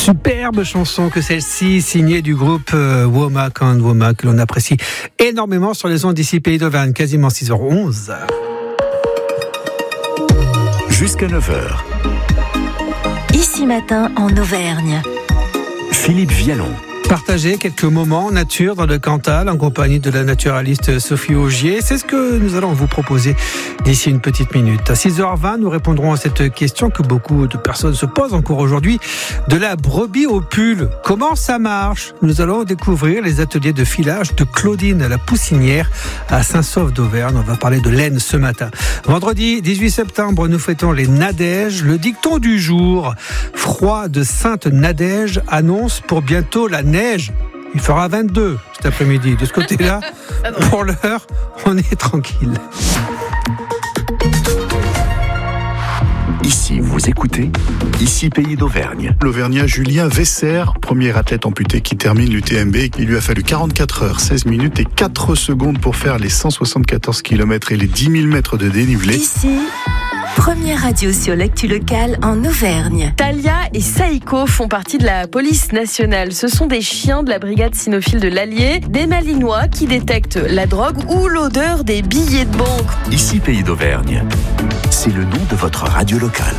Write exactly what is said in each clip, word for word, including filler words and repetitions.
Superbe chanson que celle-ci, signée du groupe euh, Womack and Womack, que l'on apprécie énormément sur les ondes d'ici Pays d'Auvergne, quasiment six heures onze. Jusqu'à neuf heures. Ici matin en Auvergne. Philippe Vialon. Partager quelques moments en nature dans le Cantal en compagnie de la naturaliste Sophie Augier. C'est ce que nous allons vous proposer d'ici une petite minute. À six heures vingt, nous répondrons à cette question que beaucoup de personnes se posent encore aujourd'hui. De la brebis au pull, comment ça marche ? Nous allons découvrir les ateliers de filage de Claudine la Poussinière à Saint-Sauveur d'Auvergne. On va parler de laine ce matin. Vendredi dix-huit septembre, nous fêtons les Nadèges. Le dicton du jour, froid de Sainte Nadège annonce pour bientôt la neige. Il fera vingt-deux cet après-midi. De ce côté-là, pour l'heure, on est tranquille. Ici, vous écoutez, ici Pays d'Auvergne. L'Auvergnat Julien Vesser, premier athlète amputé qui termine l'U T M B. Il lui a fallu quarante-quatre heures, seize minutes et quatre secondes pour faire les cent soixante-quatorze kilomètres et les dix mille mètres de dénivelé. Ici, première radio sur l'actu locale en Auvergne. Talia et Saïko font partie de la police nationale. Ce sont des chiens de la brigade cynophile de l'Allier, des Malinois qui détectent la drogue ou l'odeur des billets de banque. Ici Pays d'Auvergne. C'est le nom de votre radio locale.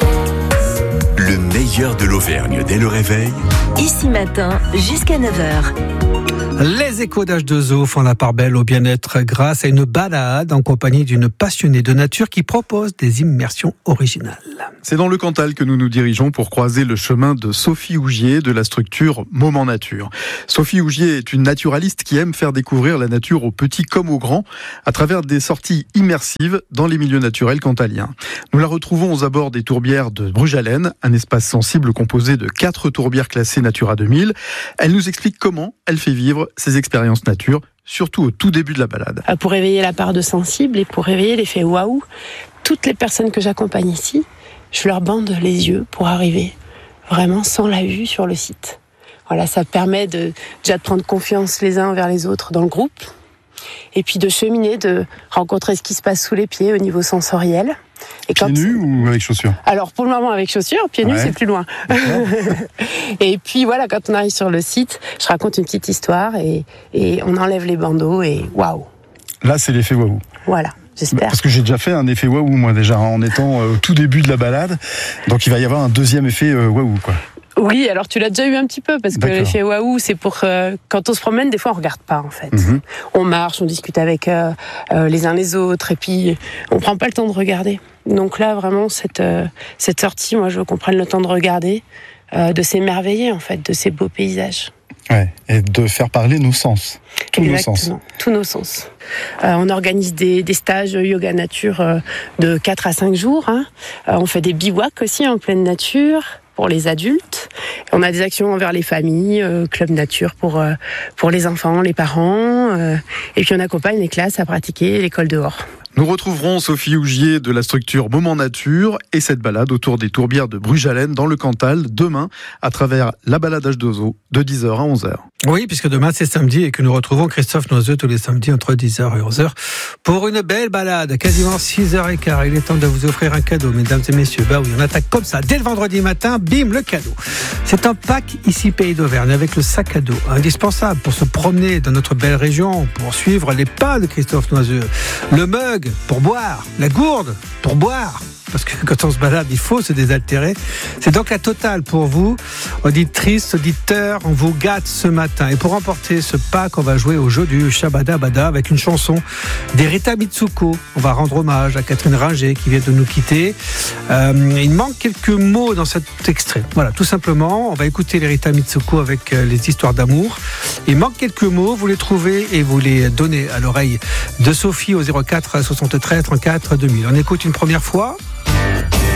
Le meilleur de l'Auvergne dès le réveil. Ici matin jusqu'à neuf heures. Les échos d'H deux O font la part belle au bien-être grâce à une balade en compagnie d'une passionnée de nature qui propose des immersions originales. C'est dans le Cantal que nous nous dirigeons pour croiser le chemin de Sophie Augier de la structure Moment Nature. Sophie Augier est une naturaliste qui aime faire découvrir la nature aux petits comme aux grands à travers des sorties immersives dans les milieux naturels cantaliens. Nous la retrouvons aux abords des tourbières de Brujalène, un espace sensible composé de quatre tourbières classées Natura deux mille. Elle nous explique comment elle fait vivre ces expériences nature, surtout au tout début de la balade. Pour réveiller la part de sensible et pour réveiller l'effet waouh, toutes les personnes que j'accompagne ici, je leur bande les yeux pour arriver vraiment sans la vue sur le site. Voilà, ça permet de, déjà de prendre confiance les uns envers les autres dans le groupe et puis de cheminer, de rencontrer ce qui se passe sous les pieds au niveau sensoriel. Et pieds quand... nus ou avec chaussures ? Alors pour le moment avec chaussures, pieds nus ouais. C'est plus loin. Et puis voilà, quand on arrive sur le site, je raconte une petite histoire et, et on enlève les bandeaux et waouh. Là c'est l'effet waouh. Voilà. J'espère. Parce que j'ai déjà fait un effet waouh moi déjà en étant au tout début de la balade, donc il va y avoir un deuxième effet waouh quoi. Oui, alors tu l'as déjà eu un petit peu, parce que D'accord. l'effet waouh, c'est pour... Euh, quand on se promène, des fois, on regarde pas, en fait. Mm-hmm. On marche, on discute avec euh, euh, les uns les autres, et puis on prend pas le temps de regarder. Donc là, vraiment, cette, euh, cette sortie, moi, je veux qu'on prenne le temps de regarder, euh, de s'émerveiller, en fait, de ces beaux paysages. Ouais, et de faire parler nos sens. Tous Exactement, nos sens. tous nos sens. Euh, on organise des, des stages yoga nature euh, de quatre à cinq jours. Hein. Euh, on fait des bivouacs aussi en pleine nature pour les adultes. On a des actions envers les familles, euh, club nature pour, euh, pour les enfants, les parents. Euh, et puis on accompagne les classes à pratiquer l'école dehors. Nous retrouverons Sophie Augier de la structure Moment Nature et cette balade autour des tourbières de Brujalène dans le Cantal demain à travers la balade H deux O de dix heures à onze heures. Oui, puisque demain c'est samedi et que nous retrouvons Christophe Noiseux tous les samedis entre dix heures et onze heures pour une belle balade, quasiment six heures quinze. Il est temps de vous offrir un cadeau, mesdames et messieurs. Bah oui, on attaque comme ça dès le vendredi matin, bim, le cadeau. C'est un pack ici Pays d'Auvergne avec le sac à dos indispensable pour se promener dans notre belle région, pour suivre les pas de Christophe Noiseux. Le mug pour boire, la gourde pour boire. Parce que quand on se balade, il faut se désaltérer. C'est donc la totale pour vous, auditrices, auditeurs. On vous gâte ce matin. Et pour remporter ce pack, on va jouer au jeu du Shabada Bada avec une chanson d'Erita Mitsuko. On va rendre hommage à Catherine Ringer qui vient de nous quitter. Euh, il manque quelques mots dans cet extrait. Voilà, tout simplement. On va écouter l'Erita Mitsuko avec les histoires d'amour. Il manque quelques mots. Vous les trouvez et vous les donnez à l'oreille de Sophie au zéro quatre soixante-treize trente-quatre deux mille. On écoute une première fois.